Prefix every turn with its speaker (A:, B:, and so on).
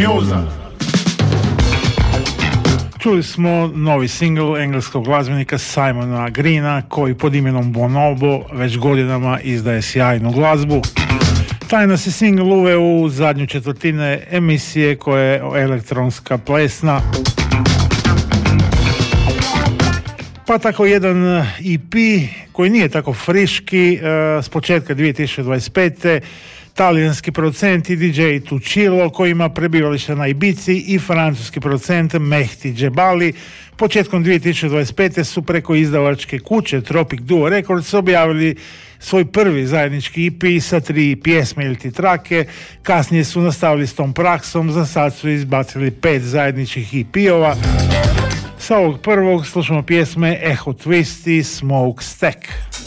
A: News.
B: Čuli smo novi singl engleskog glazbenika Simona Greena, koji pod imenom Bonobo već godinama izdaje sjajnu glazbu. Taj nas je singl uveo u zadnju četvrtine emisije koja je elektronska plesna. Pa tako jedan EP koji nije tako friški, s početka 2025. Talijanski producent i DJ Tucilo, koji ima prebivalište na Ibici, i francuski producent Mehdi Džebali početkom 2025. su preko izdavačke kuće Tropic Duo Records objavili svoj prvi zajednički EP sa 3 pjesme ili trake. Kasnije su nastavili s tom praksom, za sad su izbacili 5 zajedničkih EP-ova. Sa ovog prvog slušamo pjesme Echo Twist i Smoke Stack.